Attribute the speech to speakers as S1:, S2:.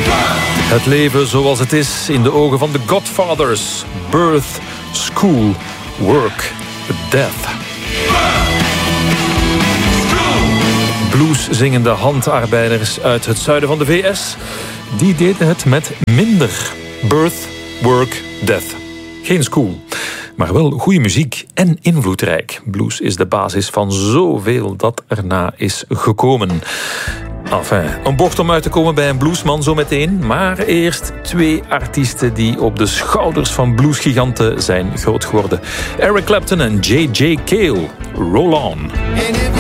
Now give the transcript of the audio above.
S1: Het leven zoals het is in de ogen van de Godfathers. Birth, school, work, death. Blueszingende handarbeiders uit het zuiden van de VS... die deden het met minder. Birth, work, death. Geen school, maar wel goede muziek en invloedrijk. Blues is de basis van zoveel dat erna is gekomen. Enfin, een bocht om uit te komen bij een bluesman zometeen. Maar eerst 2 artiesten die op de schouders van bluesgiganten zijn groot geworden. Eric Clapton en J.J. Cale. Roll On.